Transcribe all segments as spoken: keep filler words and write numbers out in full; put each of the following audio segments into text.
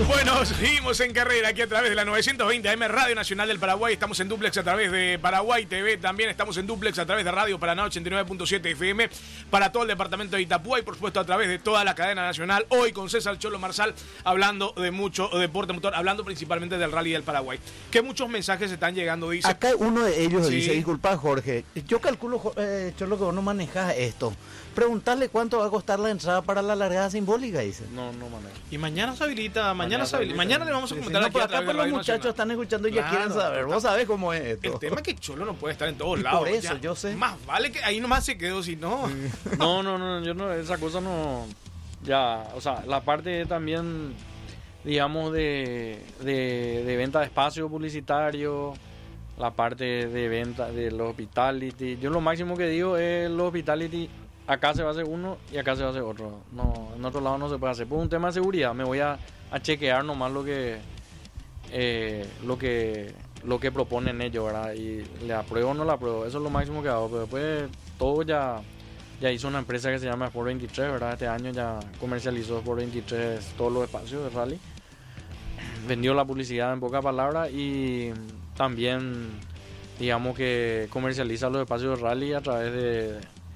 Bueno, seguimos en carrera aquí a través de la novecientos veinte A M Radio Nacional del Paraguay. Estamos en duplex a través de Paraguay T V. También estamos en duplex a través de Radio Paraná ochenta y nueve punto siete F M para todo el departamento de Itapúa y por supuesto a través de toda la cadena nacional. Hoy con César Cholo Marsal hablando de mucho deporte motor, hablando principalmente del Rally del Paraguay. Que muchos mensajes están llegando, dice. Acá uno de ellos Sí. dice, disculpa Jorge, yo calculo, eh, Cholo, que vos no manejás esto. Preguntarle cuánto va a costar la entrada para la largada simbólica, dice. No, no manejo. Y mañana se habilita, mañana, Mañana se habilita. se Mañana habilita. le vamos a Sí, sí, comentar no, aquí por a acá través pues de los Radio muchachos Nacional. están escuchando y ya Claro, quieren saber. total. Vos sabés cómo es esto. El tema es que Cholo no puede estar en todos Y lados. por eso, ya. yo sé. Más vale que ahí nomás se quedó, si no. No, no, no, yo no, esa cosa no. Ya, o sea, la parte también, digamos, de, de, de venta de espacio publicitario, la parte de venta de los hospitality. Yo lo máximo que digo es los hospitality. Acá se va a hacer uno y acá se va a hacer otro. No, en otro lado no se puede hacer. Por un tema de seguridad, me voy a, a chequear nomás lo que, eh, lo que, lo que proponen ellos, ¿verdad? Y le apruebo o no le apruebo. Eso es lo máximo que hago. Pero después todo ya, ya hizo una empresa que se llama Sport veintitrés, ¿verdad? Este año ya comercializó Sport veintitrés todos los espacios de rally. Vendió la publicidad en pocas palabras y también, digamos que comercializa los espacios de rally a través de,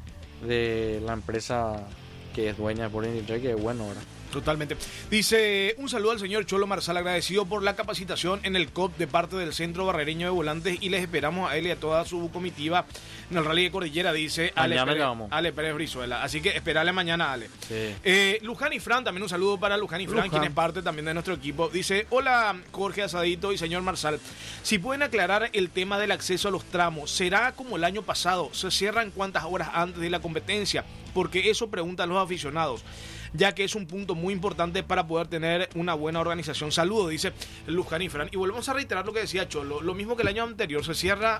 de la empresa que es dueña de Sport veintitrés, que es bueno, ¿verdad? Totalmente. Dice, un saludo al señor Cholo Marsal, agradecido por la capacitación en el C O P de parte del Centro Barrereño de Volantes y les esperamos a él y a toda su comitiva en el Rally de Cordillera, dice Ale Mañana Pérez, llamamos. Ale Pérez Brizuela. Así que esperale mañana, Ale. Sí. Eh, Luján y Fran, también un saludo para Luján y Fran, Luján. quien es parte también de nuestro equipo. Dice, hola Jorge Asadito y señor Marsal, si pueden aclarar el tema del acceso a los tramos, ¿será como el año pasado? ¿Se cierran cuántas horas antes de la competencia? Porque eso preguntan los aficionados, ya que es un punto muy importante para poder tener una buena organización. Saludos, dice Luján y Fran. Y volvemos a reiterar lo que decía Cholo, lo mismo que el año anterior, se cierra,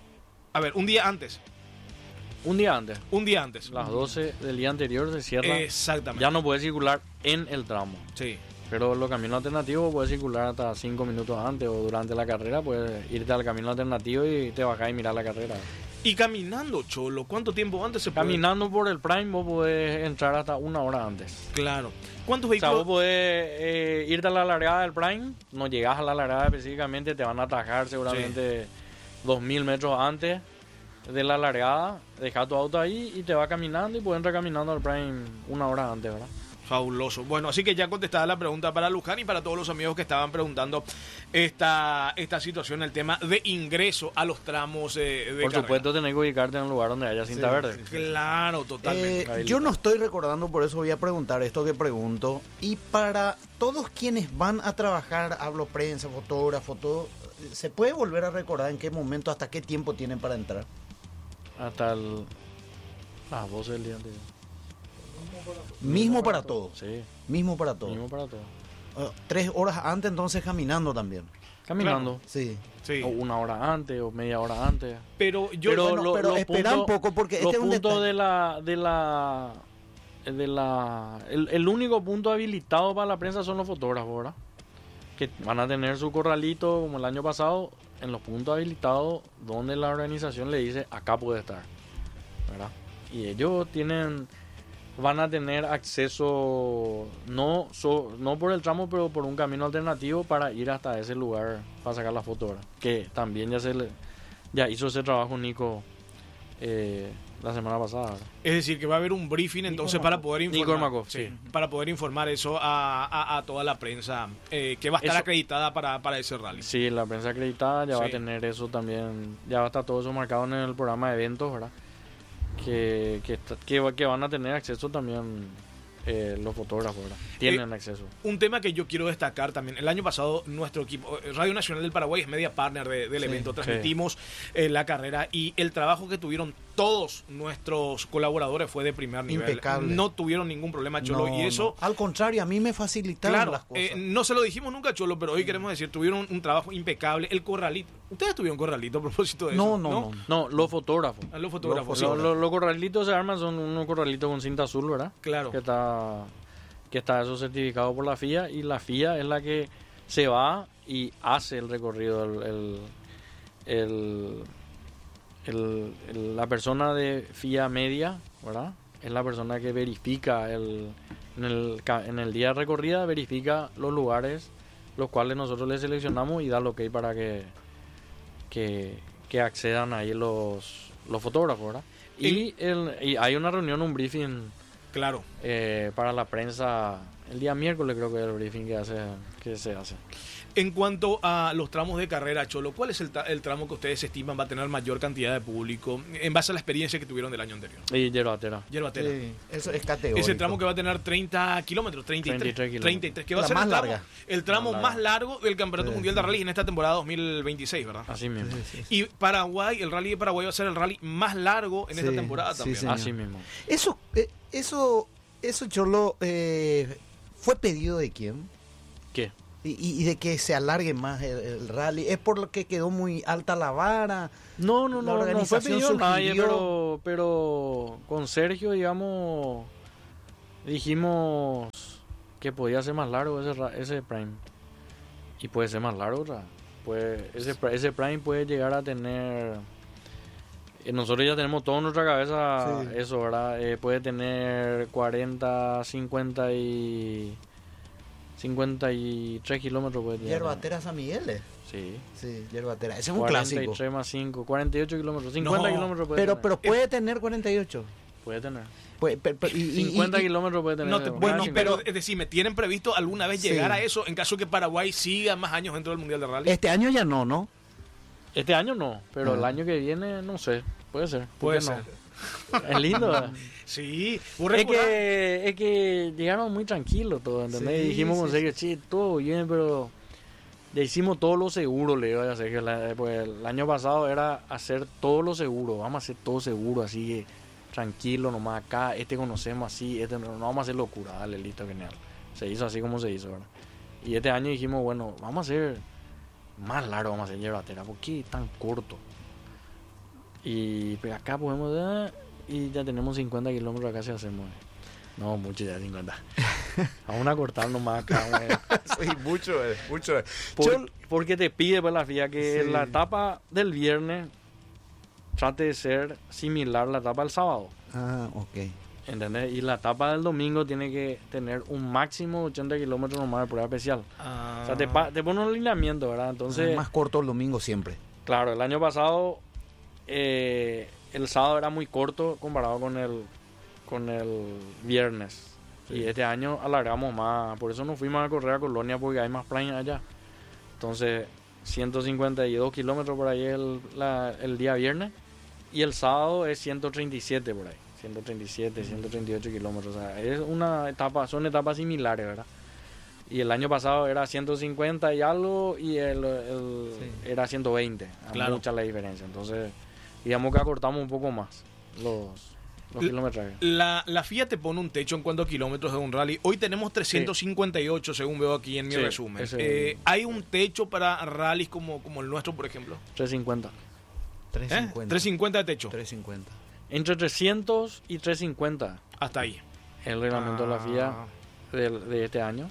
a ver, un día antes, Un día antes, un día antes. las doce del día anterior se cierra. Exactamente. Ya no puede circular en el tramo. Sí. Pero los caminos alternativos puedes circular hasta cinco minutos antes o durante la carrera, puedes irte al camino alternativo y te bajás y mirar la carrera. Y caminando, Cholo, ¿cuánto tiempo antes se puede? Caminando por el Prime vos podés entrar hasta una hora antes. Claro. ¿Cuántos O sea, vehículos? vos podés eh, irte a la largada del Prime, no llegás a la largada específicamente, te van a atajar seguramente dos mil metros antes de la largada, dejas tu auto ahí y te vas caminando y puedes entrar caminando al Prime una hora antes, ¿verdad? Fabuloso. Bueno, así que ya contestada la pregunta para Luján y para todos los amigos que estaban preguntando esta, esta situación, el tema de ingreso a los tramos eh, de Por carrera. supuesto tenés que ubicarte en un lugar donde haya cinta Sí, verde. Claro, totalmente. Eh, Ahí yo lo- no estoy recordando, por eso voy a preguntar esto que pregunto. Y para todos quienes van a trabajar, hablo prensa, fotógrafo, todo, ¿se puede volver a recordar en qué momento, hasta qué tiempo tienen para entrar? Hasta el, las doce del día anterior. Mismo para todos. Sí, Mismo para todos. mismo para todo. Eh, tres horas antes, entonces caminando también. Caminando. Sí. Sí. O una hora antes o media hora antes. Pero yo... Pero, bueno, lo- pero los espera puntos- un poco, porque los este es un puntos detalle. de la de la de la el, el único punto habilitado para la prensa son los fotógrafos, ¿verdad? Que van a tener su corralito como el año pasado en los puntos habilitados donde la organización le dice acá puede estar, ¿verdad? Y ellos tienen van a tener acceso no so- no por el tramo pero por un camino alternativo para ir hasta ese lugar para sacar la foto, ¿verdad? Que también ya se le, ya hizo ese trabajo Nico eh, la semana pasada, ¿verdad? Es decir, que va a haber un briefing entonces para poder informar. Nico Ormakov, sí. Para poder informar eso a, a, a toda la prensa eh, que va a estar Eso- acreditada para, para ese rally. Sí, la prensa acreditada ya va a Sí. tener eso también, ya va a estar todo eso marcado en el programa de eventos, ¿verdad? Que, que, está- que, va- que van a tener acceso también eh, los fotógrafos, ¿verdad? Tienen Eh, acceso. Un tema que yo quiero destacar también, el año pasado nuestro equipo, eh, Radio Nacional del Paraguay es media partner de- del Sí, evento, sí. transmitimos eh, la carrera y el trabajo que tuvieron todos nuestros colaboradores fue de primer nivel. Impecable. No tuvieron ningún problema, Cholo, No, y eso... no. Al contrario, a mí me facilitaron Claro, las cosas. eh, no se lo dijimos nunca, Cholo, pero hoy queremos decir, tuvieron un, un trabajo impecable. El corralito, ¿ustedes tuvieron corralito a propósito de No, eso? no, no. No, los fotógrafos. A los fotógrafos, Los sí. lo, los corralitos se arman, son unos corralitos con cinta azul, ¿verdad? Claro. Que está, que está eso certificado por la F I A y la F I A es la que se va y hace el recorrido. El, el, el- el- el- la persona de F I A media, ¿verdad? Es la persona que verifica el En el, ca- en el día de recorrida verifica los lugares los cuales nosotros le seleccionamos y da el ok para que, que, que accedan ahí los, los fotógrafos, ¿verdad? Y, el, y hay una reunión, un briefing Claro. eh, para la prensa el día miércoles, creo que es el briefing que, hace, que se hace. En cuanto a los tramos de carrera, Cholo, ¿cuál es el, ta- el tramo que ustedes estiman va a tener mayor cantidad de público en base a la experiencia que tuvieron del año anterior? Y Yerbatera. Yerbatera. Sí, eso es categórico. Ese tramo que va a tener treinta kilómetros, treinta y tres, treinta y tres kilómetros. treinta y tres, que va La a ser más el tramo, larga. el tramo Más más larga. largo del Campeonato Sí, Mundial sí. de Rally en esta temporada dos mil veintiséis, ¿verdad? Así mismo. Sí, sí, sí. Y Paraguay, el Rally de Paraguay va a ser el rally más largo en Sí, esta temporada sí, también. señor. Así mismo. Eso, eh, eso, eso, Cholo, eh, ¿fue pedido de quién? ¿Qué? Y, y- y de que se alargue más el, el rally. ¿Es por lo que quedó muy alta la vara? No, no, La no, no fue organización pedido nadie, sugirió- pero, pero con Sergio, digamos, dijimos que podía ser más largo ese, ra- ese Prime. Y puede ser más largo, ¿verdad? Puede, ese, pri- ese Prime puede llegar a tener... eh, Nosotros ya tenemos todo en nuestra cabeza, Sí. eso, ¿verdad? Eh, puede tener cuarenta, cincuenta y... cincuenta y tres kilómetros puede tener. Yerbatera San Miguel. eh. Sí. Sí, Yerbatera. Ese es un cuarenta y clásico. tres más cinco, cuarenta y ocho kilómetros. cincuenta No, kilómetros puede Pero, tener. pero puede tener cuarenta y ocho. Puede tener. Puede- pe- pe- y- y- cincuenta y- y- kilómetros puede tener. No te- Más bueno, de cincuenta. pero es decir, ¿me tienen previsto alguna vez Sí. llegar a eso en caso que Paraguay siga más años dentro del Mundial de Rally? Este año ya no, ¿no? Este año no, pero Ah. el año que viene, no sé. Puede ser. ¿por Puede qué no? ser. Es lindo, ¿verdad? Sí. ¿Vos Es recordás? que, es que llegaron muy tranquilos todos, ¿entendés? Sí, y dijimos con sí, Sergio, sí, todo bien, pero ya hicimos todo lo seguro, le digo a Sergio. la- Pues el año pasado era hacer todo lo seguro, vamos a hacer todo seguro, así que tranquilo nomás acá, este conocemos así, este no, no vamos a hacer locura, dale, listo, genial. Se hizo así como se hizo, ¿verdad? Y este año dijimos, bueno, vamos a hacer más largo, vamos a hacer Yerbatera, ¿por qué tan corto? Y pues acá podemos dar, y ya tenemos cincuenta kilómetros acá si hacemos. No, mucho ya cincuenta. Vamos a cortar nomás acá, güey. Sí, mucho es, mucho es. Por- porque te pide pues la F I A que Sí. la etapa del viernes trate de ser similar a la etapa del sábado, Ah, ok. ¿entendés? Y la etapa del domingo tiene que tener un máximo de ochenta kilómetros nomás de prueba especial. Ah. O sea, te, pa- te pone un alineamiento, ¿verdad? Entonces, Más corto el domingo siempre. claro, el año pasado eh, el sábado era muy corto comparado con el con el viernes. Y este año alargamos más, por eso nos fuimos a correr a Colonia porque hay más playa allá. Entonces, ciento cincuenta y dos kilómetros por ahí el, la- el día viernes y el sábado es ciento treinta y siete por ahí. ciento treinta y siete, ciento treinta y ocho kilómetros. O sea, es una etapa, son etapas similares, ¿verdad? Y el año pasado era ciento cincuenta y algo y el, el- Sí. era ciento veinte. Claro. Mucha la diferencia. Entonces, digamos que acortamos un poco más los, los L- kilometrajes. La, la F I A te pone un techo en cuanto a kilómetros de un rally. Hoy tenemos trescientos cincuenta y ocho, según veo aquí en mi Sí, resumen. ese- Eh, ¿Hay un techo para rallies como, como el nuestro, por ejemplo? trescientos cincuenta. ¿Eh? trescientos cincuenta. trescientos cincuenta de techo. trescientos cincuenta. Entre trescientos y trescientos cincuenta. Hasta ahí. El reglamento de la F I A Ah. de, de este año.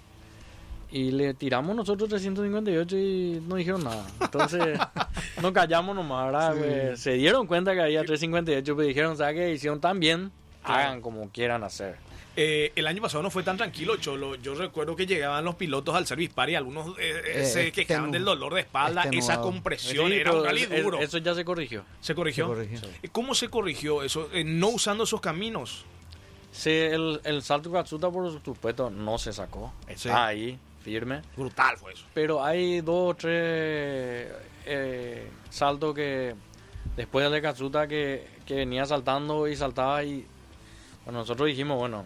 Y le tiramos nosotros trescientos cincuenta y ocho y no dijeron nada. Entonces, nos callamos nomás, ¿verdad? Sí. Pues, se dieron cuenta que había trescientos cincuenta y ocho, pero dijeron, ¿sabes qué? Hicieron tan bien, hagan como quieran hacer. Eh, el año pasado no fue tan tranquilo, Cholo. Yo recuerdo que llegaban los pilotos al service party, algunos eh, eh, Eh, se quejaban extenu- del dolor de espalda, esa extenuado. compresión, Sí, era un pero rally es- duro. Eso ya se corrigió. ¿Se corrigió? Se corrigió. Eh, ¿Cómo se corrigió eso? Eh, no usando esos caminos. Se, el, el salto Katsuta, por supuesto, no se sacó. Está Sí. ahí, firme. Brutal fue eso. Pero hay dos o tres eh, saltos que después del de Katsuta que, que venía saltando y saltaba y bueno, nosotros dijimos, bueno,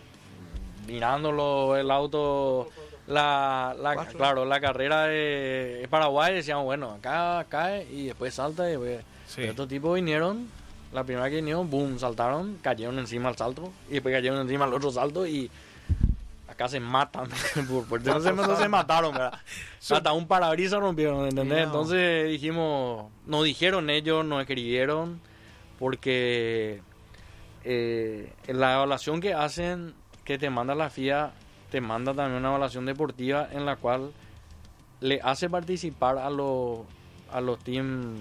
mirándolo el auto, la, la Cuatro. claro, la carrera de Paraguay, decíamos, bueno, acá cae y después salta y después... Sí. Pero estos tipos vinieron, la primera que vinieron, boom, saltaron, cayeron encima al salto y después cayeron encima al otro salto y acá se matan. Por suerte no se, no se mataron, ¿verdad? Hasta un parabrisas rompieron, ¿entendés? Mira. Entonces dijimos, nos dijeron ellos, nos escribieron, porque eh, la evaluación que hacen, que te manda la F I A, te manda también una evaluación deportiva en la cual le hace participar a los a los team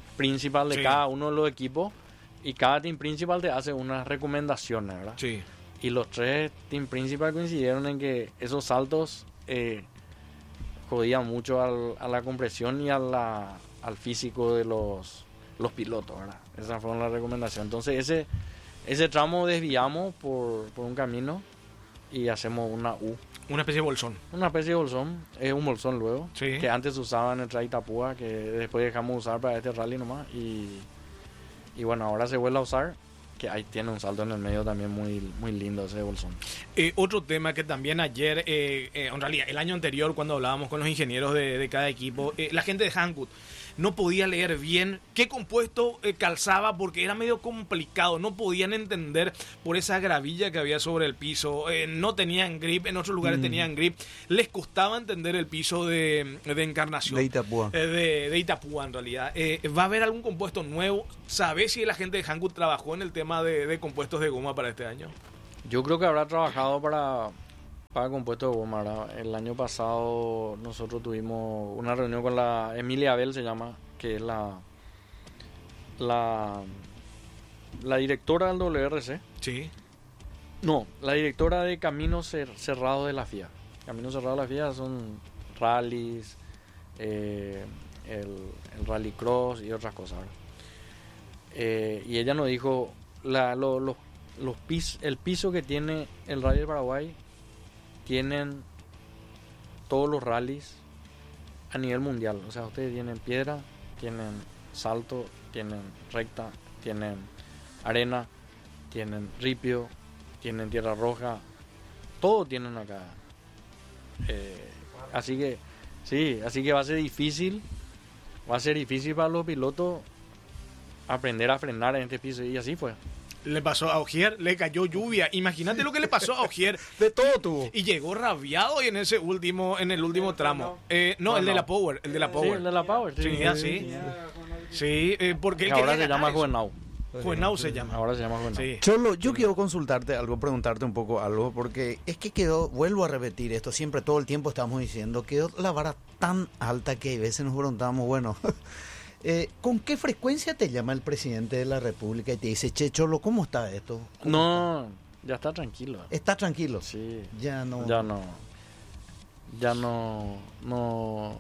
principal de Sí. cada uno de los equipos y cada team principal te hace unas recomendaciones, ¿verdad? Sí. y los tres team principal coincidieron en que esos saltos eh, jodían mucho al, a la compresión y a la, al físico de los, los pilotos, ¿verdad? Esa fue la recomendación. Entonces ese, ese tramo desviamos por, por un camino y hacemos una U. Una especie de bolsón. Una especie de bolsón, es un bolsón luego, Sí. que antes se usaba en el Trail Itapúa, que después dejamos de usar para este rally nomás, y, y bueno, ahora se vuelve a usar, que ahí tiene un salto en el medio también muy, muy lindo ese bolsón. Eh, otro tema que también ayer, eh, eh, en realidad el año anterior cuando hablábamos con los ingenieros de, de cada equipo, eh, la gente de Hankook no podía leer bien qué compuesto eh, calzaba porque era medio complicado, no podían entender por esa gravilla que había sobre el piso, eh, no tenían grip, en otros lugares mm. tenían grip, les costaba entender el piso de, de Encarnación. De Itapúa. Eh, de, de Itapúa en realidad. Eh, ¿Va a haber algún compuesto nuevo? ¿Sabés si la gente de Hankook trabajó en el tema de, de compuestos de goma para este año? Yo creo que habrá trabajado para... para compuesto de goma, ¿verdad? El año pasado nosotros tuvimos una reunión con la Emilia Abel, se llama, que es la la la directora del W R C. Sí. No, la directora de Caminos Cerrados de la F I A. Caminos Cerrados de la F I A son rallies, eh, el, el rally cross y otras cosas, ¿verdad? Eh, y ella nos dijo la, lo, los, los pis, el piso que tiene el Rally de Paraguay tienen todos los rallies a nivel mundial. O sea, ustedes tienen piedra, tienen salto, tienen recta, tienen arena, tienen ripio, tienen tierra roja, todo tienen acá. Eh, así que, sí, así que va a ser difícil, va a ser difícil para los pilotos aprender a frenar en este piso, y así fue. Le pasó a Ogier, le cayó lluvia. Imagínate lo que le pasó a Ogier. De todo tuvo. Y llegó rabiado y en ese último, en el último tramo. Eh, no, el de la Power, el de la Power. Sí, el de la Power. Sí, sí. así. Sí, eh, porque él ahora quería se llama ganar eso. Juvenau. Juvenau se llama. Ahora se llama Juvenau. Sí. Cholo, yo quiero consultarte algo, preguntarte un poco algo, porque es que quedó, vuelvo a repetir esto, siempre todo el tiempo estamos diciendo, quedó la vara tan alta que a veces nos preguntamos, bueno, eh, ¿con qué frecuencia te llama el presidente de la República y te dice, che, Cholo, ¿cómo está esto? ¿Cómo No, ya está tranquilo. está? ¿Está tranquilo? Sí. Ya no. Ya no. Ya no. No.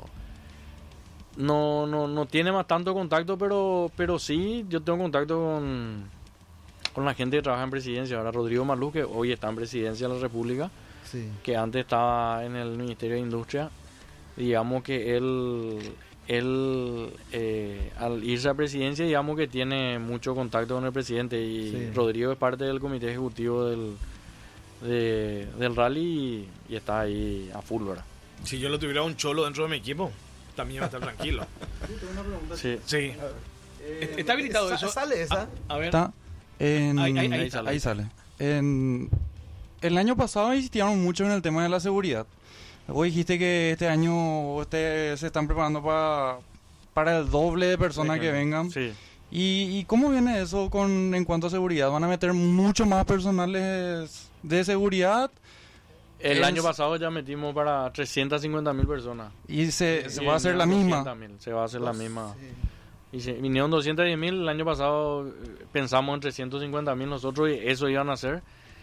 No, no, no tiene más tanto contacto, pero, pero sí, yo tengo contacto con, con la gente que trabaja en presidencia. Ahora Rodrigo Malú, que hoy está en presidencia de la República, Sí. que antes estaba en el Ministerio de Industria. Digamos que él, él eh, al irse a presidencia, digamos que tiene mucho contacto con el presidente, y Sí. Rodrigo es parte del comité ejecutivo del, de, del rally, y, y está ahí a full, ¿verdad? Si yo lo tuviera un Cholo dentro de mi equipo, también va a estar tranquilo. Sí. Sí. ¿Está habilitado Sa- eso? ¿Sale esa? A, a ver. Está en- Ahí- ahí- ahí ahí sale. sale. En- el año pasado insistieron mucho en el tema de la seguridad. Vos dijiste que este año ustedes se están preparando para, para el doble de personas que vengan. Sí. ¿Y, ¿Y cómo viene eso con en cuanto a seguridad? ¿Van a meter mucho más personales de seguridad? El Es- año pasado ya metimos para trescientas cincuenta mil personas. ¿Y se, se Y va a hacer la vinieron misma? doscientas mil, se va a hacer la misma. Y se, vinieron doscientos diez mil, el año pasado eh, pensamos en trescientos cincuenta mil nosotros, y eso iban a hacer.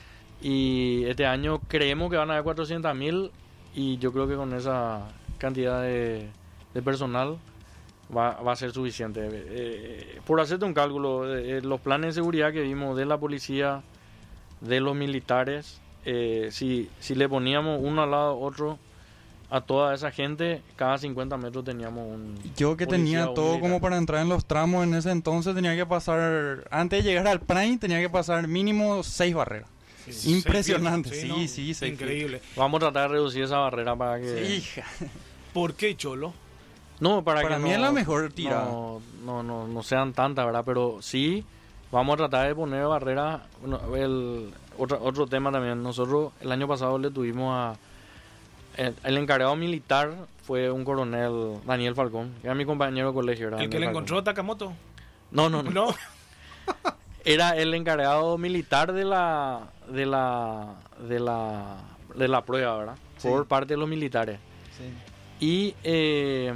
Y este año creemos que van a haber cuatrocientos mil, y yo creo que con esa cantidad de, de personal va, va a ser suficiente. Eh, por hacerte un cálculo, eh, los planes de seguridad que vimos de la policía, de los militares, eh, si, si le poníamos uno al lado otro a toda esa gente, cada cincuenta metros teníamos un... Yo que policía tenía o todo militar. como para entrar en los tramos en ese entonces, tenía que pasar, antes de llegar al Prime, tenía que pasar mínimo seis barreras. Sí, Impresionante, seis sí, pies, sí, seis Increíble. Vamos a tratar de reducir esa barrera para que... Sí, hija. ¿Por qué, Cholo? No, para, Para que mí no, es la mejor tirada. No, no, no, no sean tantas, ¿verdad? Pero sí, vamos a tratar de poner barreras. Bueno, el, otro, otro tema también. Nosotros el año pasado le tuvimos a... El, el encargado militar fue un coronel, Daniel Falcón, que era mi compañero de colegio. Era ¿El que Daniel le Falcón. encontró a Takamoto? No, no, no. No. Era el encargado militar de la de la de la de la prueba, ¿verdad? Sí. Por parte de los militares. Sí. Y eh,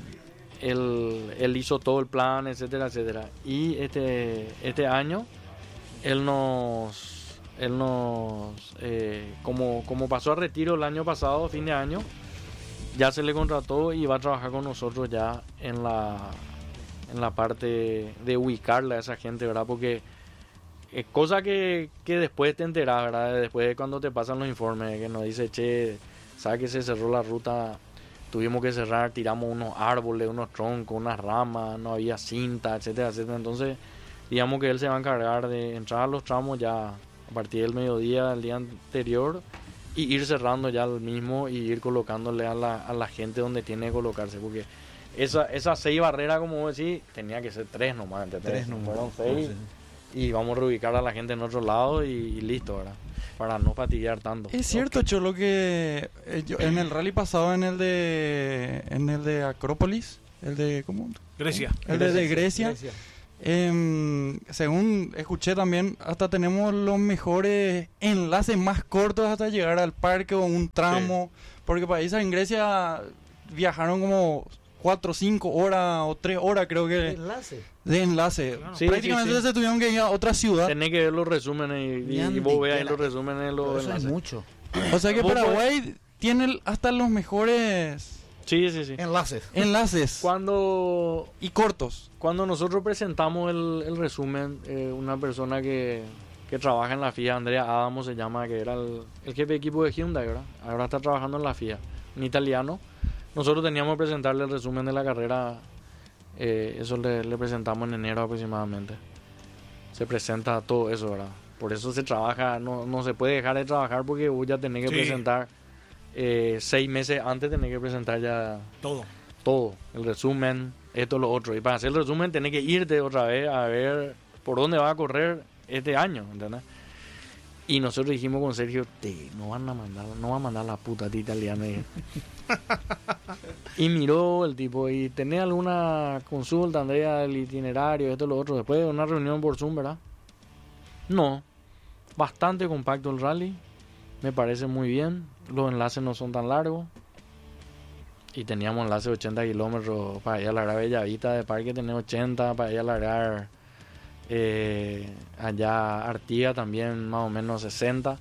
él, él hizo todo el plan, etcétera, etcétera. Y este este año él nos él nos, eh, como, como pasó a retiro el año pasado, fin de año, ya se le contrató y va a trabajar con nosotros ya en la, en la parte de ubicarle a esa gente, ¿verdad? Porque es cosa que, que después te enteras, ¿verdad? Después de cuando te pasan los informes, que nos dice, che, ¿sabes que se cerró la ruta? Tuvimos que cerrar, tiramos unos árboles, unos troncos, unas ramas, no había cinta, etcétera, etcétera. Entonces, digamos que él se va a encargar de entrar a los tramos ya a partir del mediodía del día anterior y ir cerrando ya el mismo y ir colocándole a la, a la gente donde tiene que colocarse. Porque esa, esas seis barreras, como vos decís, tenía que ser tres nomás, ¿entendés? Tres nomás. Fueron seis. Sí. Y vamos a reubicar a la gente en otro lado y, y listo, ¿verdad? Para no fatiguear tanto. Es cierto, Cholo, que eh, yo- en el rally pasado, en el de en el de Acrópolis, el de ¿cómo? Grecia. El de, de Grecia, em, según escuché también, hasta tenemos los mejores enlaces más cortos hasta llegar al parque o un tramo, porque países en Grecia viajaron como cuatro o cinco horas o tres horas, creo que, Enlace. de enlace. Claro. Sí, Prácticamente sí, sí. se tuvieron que ir a otra ciudad. Tenés que ver los resúmenes y, y, y vos veas ahí los resúmenes de los Eso es enlaces. mucho. O sea que Vos podés- Paraguay tiene el- hasta los mejores Sí, sí, sí. Enlaces. enlaces Cuando, y cortos. cuando nosotros presentamos el, el resumen, eh, una persona que, que trabaja en la F I A, Andrea Adamo se llama, que era el, el jefe de equipo de Hyundai, ¿verdad? Ahora está trabajando en la F I A, un italiano. Nosotros teníamos que presentarle el resumen de la carrera, eh, eso le, le presentamos en enero aproximadamente. Se presenta todo eso, ¿verdad? Por eso se trabaja, no, no se puede dejar de trabajar porque vos ya tenés que Sí. presentar eh, seis meses antes, tenés que presentar ya Todo. todo, el resumen, esto, lo otro. Y para hacer el resumen tenés que irte otra vez a ver por dónde va a correr este año, ¿entendés? Y nosotros dijimos con Sergio, te, no van a mandar, no va a mandar la puta tita italiana. Y, y miró el tipo, y tenés alguna consulta, Andrea, del itinerario, esto, lo otro, después de una reunión por Zoom, ¿verdad? No, bastante compacto el rally, me parece muy bien, los enlaces no son tan largos. Y teníamos enlace de ochenta kilómetros para ir a largar Bellavista de Parque, tener ochenta, para ir a largar eh, allá Artigas también más o menos sesenta.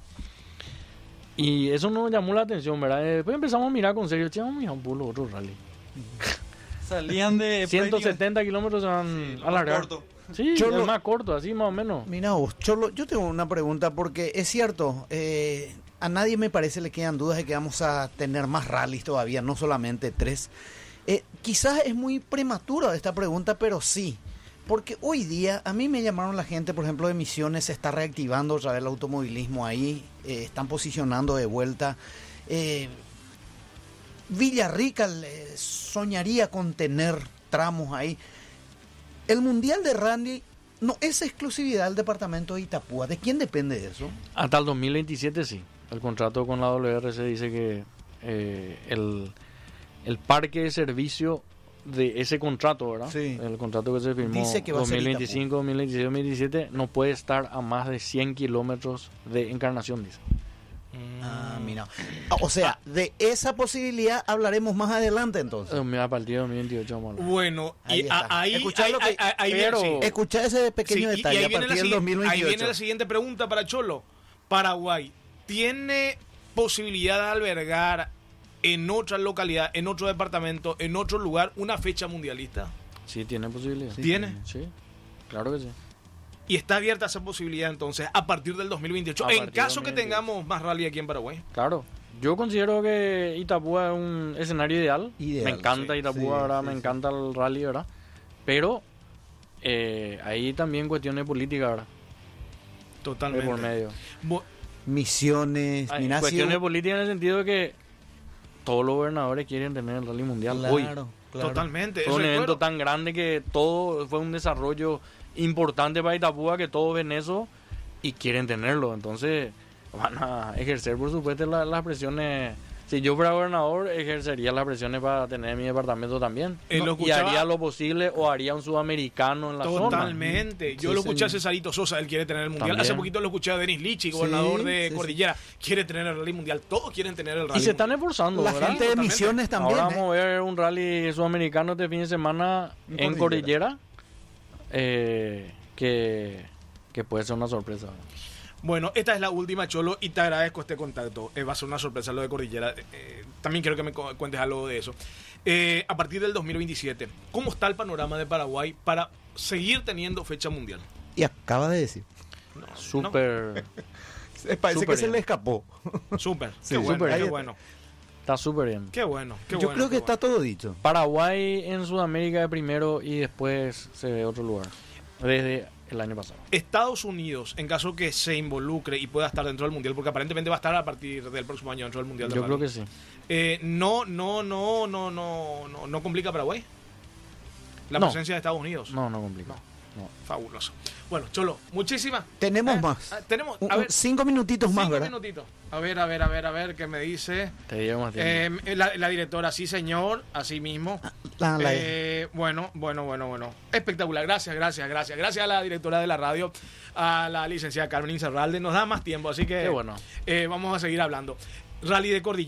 Y eso nos llamó la atención, ¿verdad? Y después empezamos a mirar con serio, che, vamos a mirar un pulo otro rally. Salían de ciento setenta kilómetros se van a largar. Sí, Cholo- es más corto, así más o menos. Mira vos, Cholo, yo tengo una pregunta porque es cierto, eh, a nadie me parece le quedan dudas de que vamos a tener más rallies todavía, no solamente tres. Eh, quizás es muy prematura esta pregunta, pero sí, porque hoy día a mí me llamaron la gente, por ejemplo, de Misiones, se está reactivando otra vez el automovilismo ahí, eh, están posicionando de vuelta. Eh, Villarrica eh, soñaría con tener tramos ahí. El Mundial de Rally no es exclusividad del departamento de Itapúa. ¿De quién depende eso? Hasta el dos mil veintisiete sí. El contrato con la W R C dice que eh, el, el parque de servicio de ese contrato, ¿verdad? Sí. El contrato que se firmó Dice que va a ser dos mil veinticinco, dos mil veintiséis, dos mil diecisiete no puede estar a más de cien kilómetros de Encarnación, dice. Ah, mira. Ah, O sea, de esa posibilidad hablaremos más adelante entonces. Eh, A partir de dos mil veintiocho vamos a hablar. Bueno, Ahí y está. a- ahí, Escuchá ahí, lo que- ahí- ahí- ahí viene- pero- sí. Escucha ese pequeño Sí, y- y detalle ahí a viene la partir del siguiente- dos mil veintiocho. Ahí viene la siguiente pregunta para Cholo. Paraguay, ¿tiene posibilidad de albergar en otra localidad, en otro departamento, en otro lugar, una fecha mundialista? Sí, tiene posibilidad. ¿Tiene? Sí, claro que sí. Y está abierta esa posibilidad entonces a partir del dos mil veintiocho, A en partir del caso que dos mil veintiocho. tengamos más rally aquí en Paraguay. Claro. Yo considero que Itapúa es un escenario ideal. Ideal, me encanta sí. Itapúa, Sí, ¿verdad? sí, me sí. encanta el rally, ¿verdad? Pero eh, hay también cuestiones políticas, ¿verdad? De Totalmente. por medio. Bu- Misiones, Hay mira, si- cuestiones políticas en el sentido de que todos los gobernadores quieren tener el rally mundial hoy. Claro, claro. Totalmente. Fue un Recuerdo- evento tan grande que todo fue un desarrollo importante para Itapúa, que todos ven eso y quieren tenerlo. Entonces van a ejercer, por supuesto, la- las presiones. Si yo fuera gobernador, ejercería las presiones para tener mi departamento también. Eh, lo y escuchaba- haría lo posible o haría un sudamericano en la zona. Totalmente. Yo Sí, lo escuché a señor. Cesarito Sosa, él quiere tener el mundial. También. Hace poquito lo escuché a Denis Lichi, Sí, gobernador de sí, Cordillera. Quiere tener el rally mundial. Todos quieren tener el rally Y se están mundial. esforzando, La ¿verdad? gente de Totalmente. Misiones también. Ahora ¿eh? vamos a ver un rally sudamericano este fin de semana En en Cordillera. Cordillera, eh, que, que puede ser una sorpresa. Bueno, esta es la última, Cholo, y te agradezco este contacto. Eh, va a ser una sorpresa lo de Cordillera. Eh, también quiero que me cu- cuentes algo de eso. Eh, a partir del dos mil veintisiete, ¿cómo está el panorama de Paraguay para seguir teniendo fecha mundial? Y acaba de decir. No, Súper. Eh, Parece Súper que se bien. le escapó. no. Súper. Sí, Qué bueno, súper qué bien. bueno. Está súper bien. Qué bueno, qué Yo bueno, creo que qué está todo dicho. Paraguay en Sudamérica de primero y después se ve otro lugar. Desde el año pasado. Estados Unidos, en caso que se involucre y pueda estar dentro del Mundial, porque aparentemente va a estar a partir del próximo año dentro del Mundial de Yo creo Rally. que sí. Eh, no, no, no, no, no, no, no complica a Paraguay. La No. presencia de Estados Unidos. No, no complica. No. Fabuloso. Bueno, Cholo, muchísimas. Tenemos Eh, más. ah, tenemos, Un- a un- ver, cinco minutitos más, cinco ¿verdad? minutitos. A ver, a ver, a ver, a ver, ¿qué me dice? Te digo más tiempo. Eh, la, la directora, sí, señor, así mismo. La- la- Eh, bueno, bueno, bueno, bueno. Espectacular. Gracias, gracias, gracias. Gracias a la directora de la radio, a la licenciada Carmen Incerralde. Nos da más tiempo, así que Qué bueno. eh, vamos a seguir hablando. Rally de Cordillera.